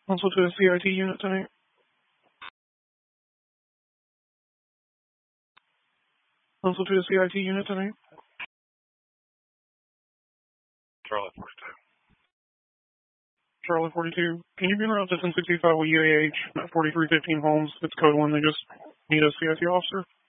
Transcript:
Also to the CIT unit tonight. Also to the CIT unit tonight. Charlotte 42. Charlotte 42. Can you be around to 1065 with UAH at 4315 Holmes? It's code 1. They just need a CIT officer.